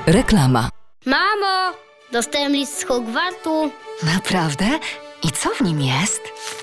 Reklama. Mamo, dostałem list z Hogwartu. Naprawdę? I co w nim jest?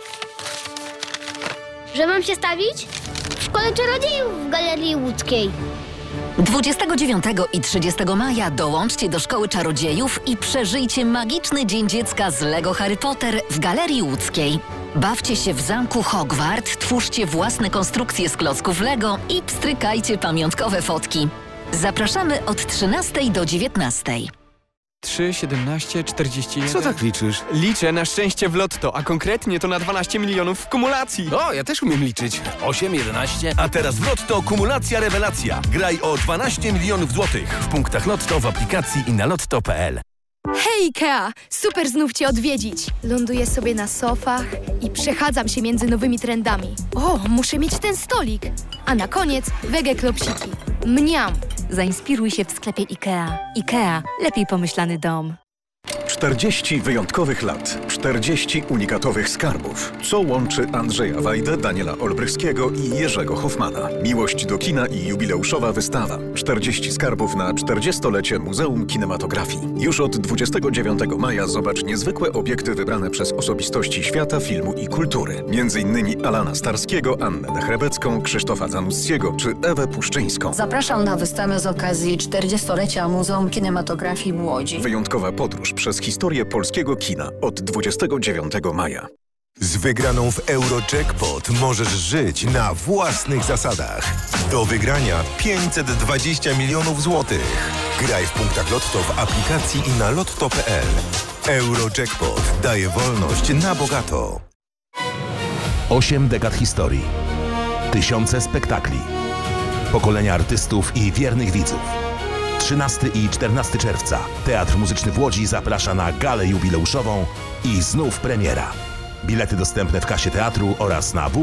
Że mam się stawić? W Szkole Czarodziejów w Galerii Łódzkiej. 29 i 30 maja dołączcie do Szkoły Czarodziejów i przeżyjcie magiczny Dzień Dziecka z Lego Harry Potter w Galerii Łódzkiej. Bawcie się w zamku Hogwart, twórzcie własne konstrukcje z klocków Lego i pstrykajcie pamiątkowe fotki. Zapraszamy od 13 do 19. 3, 17, 41... Co tak liczysz? Liczę na szczęście w lotto, a konkretnie to na 12 milionów w kumulacji. O, ja też umiem liczyć. 8, 11... A teraz w Lotto kumulacja rewelacja. Graj o 12 milionów złotych w punktach Lotto, w aplikacji i na lotto.pl. Hej Ikea! Super znów Cię odwiedzić. Ląduję sobie na sofach i przechadzam się między nowymi trendami. O, muszę mieć ten stolik. A na koniec wege klopsiki. Mniam! Zainspiruj się w sklepie IKEA. IKEA. Lepiej pomyślany dom. 40 wyjątkowych lat, 40 unikatowych skarbów. Co łączy Andrzeja Wajdę, Daniela Olbrychskiego i Jerzego Hoffmana? Miłość do kina i jubileuszowa wystawa. 40 skarbów na 40-lecie Muzeum Kinematografii. Już od 29 maja zobacz niezwykłe obiekty wybrane przez osobistości świata, filmu i kultury. Między innymi Alana Starskiego, Annę Dechrebecką, Krzysztofa Zanussiego czy Ewę Puszczyńską. Zapraszam na wystawę z okazji 40-lecia Muzeum Kinematografii w Łodzi. Wyjątkowa podróż przez historię polskiego kina od 29 maja. Z wygraną w Eurojackpot możesz żyć na własnych zasadach. Do wygrania 520 milionów złotych. Graj w punktach Lotto w aplikacji i na lotto.pl. Eurojackpot daje wolność na bogato. 8 dekad historii. Tysiące spektakli. Pokolenia artystów i wiernych widzów. 13 i 14 czerwca Teatr Muzyczny w Łodzi zaprasza na galę jubileuszową i znów premiera. Bilety dostępne w kasie teatru oraz na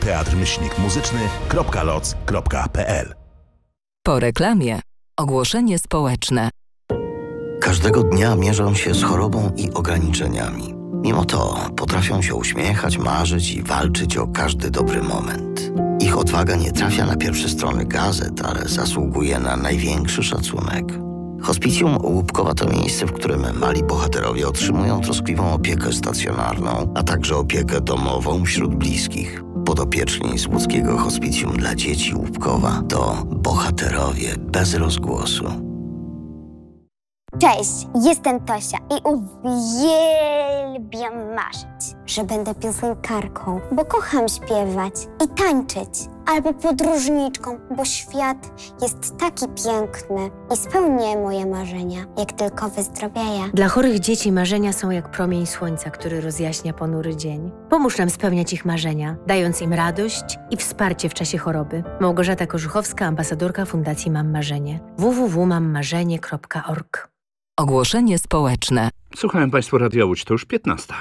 www.teatrmyślnikmuzyczny.loc.pl. Po reklamie ogłoszenie społeczne. Każdego dnia mierzą się z chorobą i ograniczeniami. Mimo to potrafią się uśmiechać, marzyć i walczyć o każdy dobry moment. Ich odwaga nie trafia na pierwsze strony gazet, ale zasługuje na największy szacunek. Hospicjum Łupkowa to miejsce, w którym mali bohaterowie otrzymują troskliwą opiekę stacjonarną, a także opiekę domową wśród bliskich. Podopieczni z łódzkiego Hospicjum dla dzieci Łupkowa to bohaterowie bez rozgłosu. Cześć, jestem Tosia i uwielbiam marzyć, że będę piosenkarką, bo kocham śpiewać i tańczyć. Albo podróżniczką, bo świat jest taki piękny i spełnię moje marzenia, jak tylko wyzdrowieję. Dla chorych dzieci marzenia są jak promień słońca, który rozjaśnia ponury dzień. Pomóż nam spełniać ich marzenia, dając im radość i wsparcie w czasie choroby. Małgorzata Korzuchowska, ambasadorka Fundacji Mam Marzenie. www.mammarzenie.org. Ogłoszenie społeczne. Słuchałem Państwa Radia Łódź, to już 15.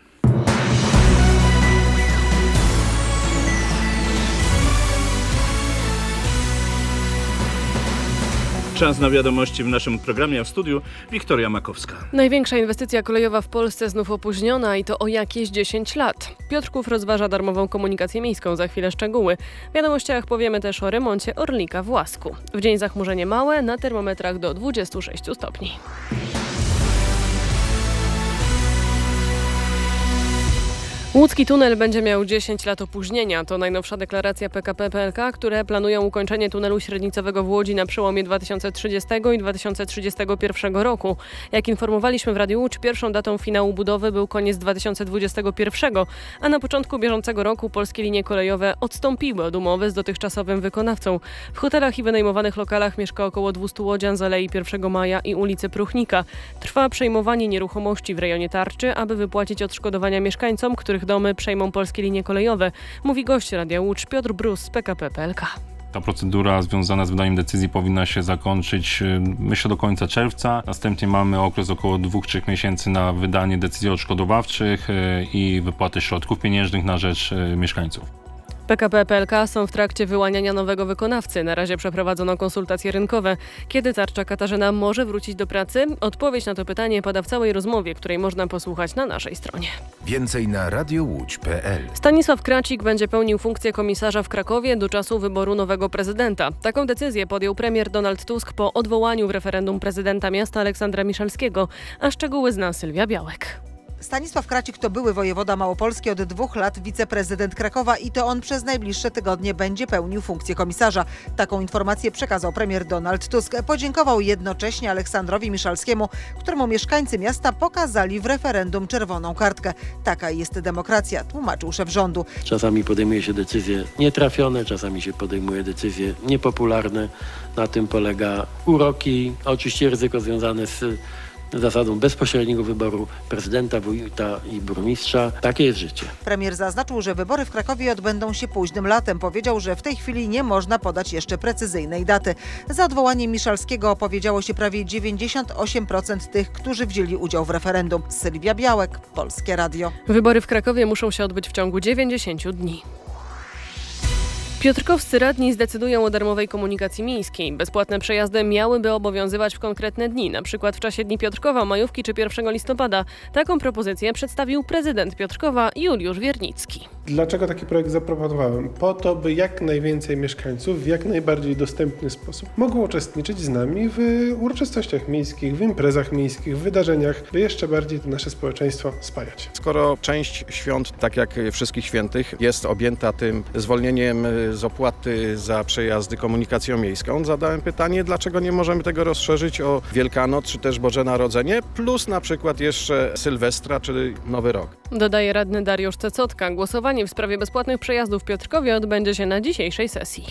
Czas na wiadomości w naszym programie, a w studiu Wiktoria Makowska. Największa inwestycja kolejowa w Polsce znów opóźniona i to o jakieś 10 lat. Piotrków rozważa darmową komunikację miejską, za chwilę szczegóły. W wiadomościach powiemy też o remoncie Orlika w Łasku. W dzień zachmurzenie małe, na termometrach do 26 stopni. Łódzki tunel będzie miał 10 lat opóźnienia. To najnowsza deklaracja PKP PLK, które planują ukończenie tunelu średnicowego w Łodzi na przełomie 2030 i 2031 roku. Jak informowaliśmy w Radiu Łódź, pierwszą datą finału budowy był koniec 2021, a na początku bieżącego roku polskie linie kolejowe odstąpiły od umowy z dotychczasowym wykonawcą. W hotelach i wynajmowanych lokalach mieszka około 200 łodzian z Alei 1 Maja i ulicy Pruchnika. Trwa przejmowanie nieruchomości w rejonie Tarczy, aby wypłacić odszkodowania mieszkańcom, których domy przejmą polskie linie kolejowe, mówi gość Radia Łódź Piotr Brus z PKP PLK. Ta procedura związana z wydaniem decyzji powinna się zakończyć, myślę, do końca czerwca. Następnie mamy okres około 2-3 miesięcy na wydanie decyzji odszkodowawczych i wypłatę środków pieniężnych na rzecz mieszkańców. PKP PLK są w trakcie wyłaniania nowego wykonawcy. Na razie przeprowadzono konsultacje rynkowe. Kiedy tarcza Katarzyna może wrócić do pracy? Odpowiedź na to pytanie pada w całej rozmowie, której można posłuchać na naszej stronie. Więcej na radiołódź.pl. Stanisław Kracik będzie pełnił funkcję komisarza w Krakowie do czasu wyboru nowego prezydenta. Taką decyzję podjął premier Donald Tusk po odwołaniu w referendum prezydenta miasta Aleksandra Miszalskiego, a szczegóły zna Sylwia Białek. Stanisław Kracik to były wojewoda małopolski, od 2 lat wiceprezydent Krakowa i to on przez najbliższe tygodnie będzie pełnił funkcję komisarza. Taką informację przekazał premier Donald Tusk. Podziękował jednocześnie Aleksandrowi Miszalskiemu, któremu mieszkańcy miasta pokazali w referendum czerwoną kartkę. Taka jest demokracja, tłumaczył szef rządu. Czasami podejmuje się decyzje nietrafione, czasami się podejmuje decyzje niepopularne. Na tym polega uroki, oczywiście ryzyko związane z zasadą bezpośredniego wyboru prezydenta, wójta i burmistrza. Takie jest życie. Premier zaznaczył, że wybory w Krakowie odbędą się późnym latem. Powiedział, że w tej chwili nie można podać jeszcze precyzyjnej daty. Za odwołaniem Miszalskiego opowiedziało się prawie 98% tych, którzy wzięli udział w referendum. Sylwia Białek, Polskie Radio. Wybory w Krakowie muszą się odbyć w ciągu 90 dni. Piotrkowscy radni zdecydują o darmowej komunikacji miejskiej. Bezpłatne przejazdy miałyby obowiązywać w konkretne dni, np. w czasie Dni Piotrkowa, majówki czy 1 listopada. Taką propozycję przedstawił prezydent Piotrkowa Juliusz Wiernicki. Dlaczego taki projekt zaproponowałem? Po to, by jak najwięcej mieszkańców w jak najbardziej dostępny sposób mogło uczestniczyć z nami w uroczystościach miejskich, w imprezach miejskich, w wydarzeniach, by jeszcze bardziej to nasze społeczeństwo spajać. Skoro część świąt, tak jak wszystkich świętych, jest objęta tym zwolnieniem z opłaty za przejazdy komunikacją miejską, zadałem pytanie, dlaczego nie możemy tego rozszerzyć o Wielkanoc czy też Boże Narodzenie, plus na przykład jeszcze Sylwestra czy Nowy Rok. Dodaje radny Dariusz Cecotka. Głosowanie w sprawie bezpłatnych przejazdów w Piotrkowie odbędzie się na dzisiejszej sesji.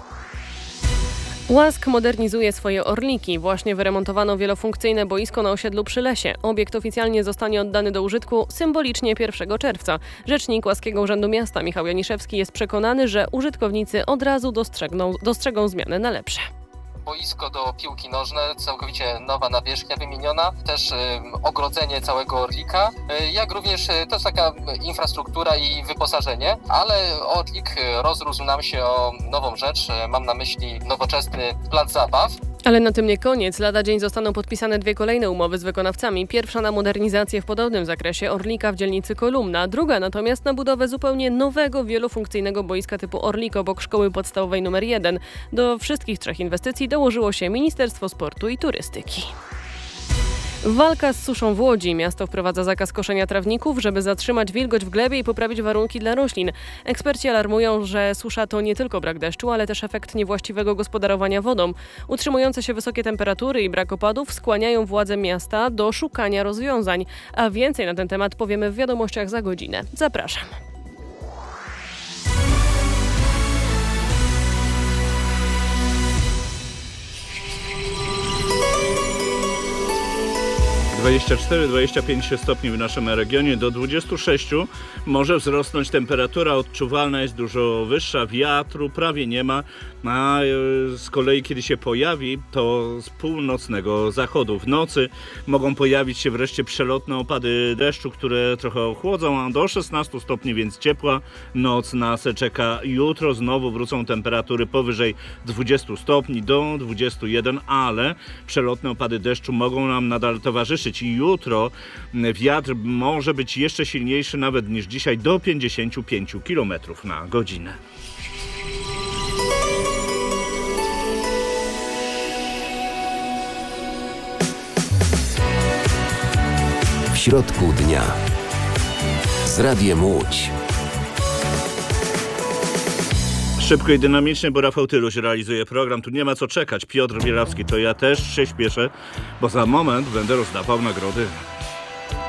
Łask modernizuje swoje Orliki. Właśnie wyremontowano wielofunkcyjne boisko na osiedlu przy Lesie. Obiekt oficjalnie zostanie oddany do użytku symbolicznie 1 czerwca. Rzecznik Łaskiego Urzędu Miasta Michał Janiszewski jest przekonany, że użytkownicy od razu dostrzegą zmiany na lepsze. Boisko do piłki nożnej, całkowicie nowa nawierzchnia wymieniona, też ogrodzenie całego Orlika, jak również też taka infrastruktura i wyposażenie, ale Orlik rozrósł nam się o nową rzecz, mam na myśli nowoczesny plac zabaw. Ale na tym nie koniec. Lada dzień zostaną podpisane 2 kolejne umowy z wykonawcami. Pierwsza na modernizację w podobnym zakresie Orlika w dzielnicy Kolumna, druga natomiast na budowę zupełnie nowego, wielofunkcyjnego boiska typu Orlik obok szkoły podstawowej nr 1. Do wszystkich 3 inwestycji dołożyło się Ministerstwo Sportu i Turystyki. Walka z suszą w Łodzi. Miasto wprowadza zakaz koszenia trawników, żeby zatrzymać wilgoć w glebie i poprawić warunki dla roślin. Eksperci alarmują, że susza to nie tylko brak deszczu, ale też efekt niewłaściwego gospodarowania wodą. Utrzymujące się wysokie temperatury i brak opadów skłaniają władze miasta do szukania rozwiązań. A więcej na ten temat powiemy w wiadomościach za godzinę. Zapraszam. - 24-25 stopni w naszym regionie, do 26 może wzrosnąć temperatura, odczuwalna jest dużo wyższa, wiatru prawie nie ma, a z kolei kiedy się pojawi, to z północnego zachodu. W nocy mogą pojawić się wreszcie przelotne opady deszczu, które trochę ochłodzą, a do 16 stopni, więc ciepła noc nas czeka. Jutro znowu wrócą temperatury powyżej 20 stopni do 21, ale przelotne opady deszczu mogą nam nadal towarzyszyć. I jutro wiatr może być jeszcze silniejszy nawet niż dzisiaj, do 55 km na godzinę. W środku dnia z Radiem Łódź. Szybko i dynamicznie, bo Rafał Tyluś realizuje program. Tu nie ma co czekać. Piotr Bielawski, to ja też się śpieszę, bo za moment będę rozdawał nagrody.